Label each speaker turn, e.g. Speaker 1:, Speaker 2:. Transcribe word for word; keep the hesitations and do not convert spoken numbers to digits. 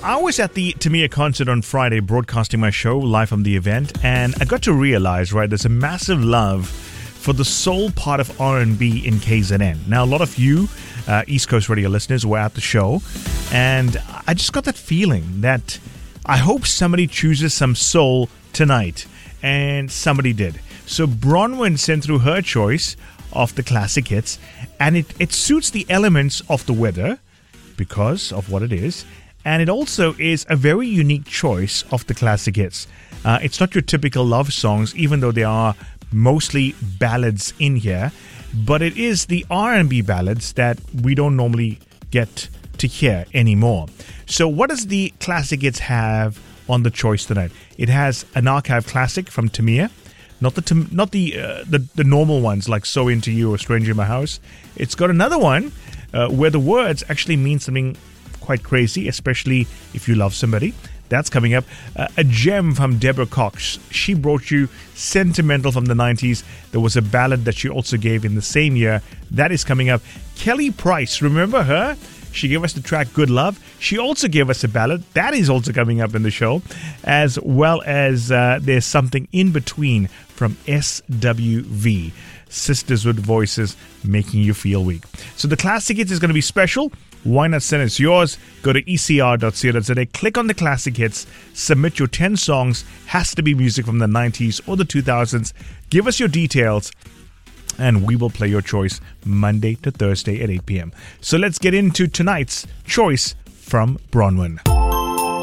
Speaker 1: I was at the Tamia concert on Friday, broadcasting my show live from the event, and I got to realize, right, there's a massive love for the soul part of R and B in K Z N. Now, a lot of you uh, East Coast radio listeners were at the show, and I just got that feeling that I hope somebody chooses some soul tonight, and somebody did. So Bronwyn sent through her choice of the classic hits, and it, it suits the elements of the weather because of what it is, and it also is a very unique choice of the classic hits. Uh, it's not your typical love songs, even though there are mostly ballads in here, but it is the R and B ballads that we don't normally get to hear anymore. So what does the classic hits have on the choice tonight? It has an archive classic from Tamia, not the not the, uh, the the normal ones like So Into You or Stranger in My House. It's got another one uh, where the words actually mean something quite crazy, especially if you love somebody. That's coming up. Uh, a gem from Deborah Cox. She brought you Sentimental from the nineties. There was a ballad that she also gave in the same year. That is coming up. Kelly Price, remember her? She gave us the track Good Love. She also gave us a ballad. That is also coming up in the show. As well as uh, there's something in between from S W V. Sisters with Voices Making You Feel Weak. So the classic hits is going to be special. Why not send us yours? Go to e c r dot co dot z a, click on the classic hits, submit your ten songs, has to be music from the nineties or the two thousands. Give us your details, and we will play your choice Monday to Thursday at eight p.m. So let's get into tonight's choice from Bronwyn.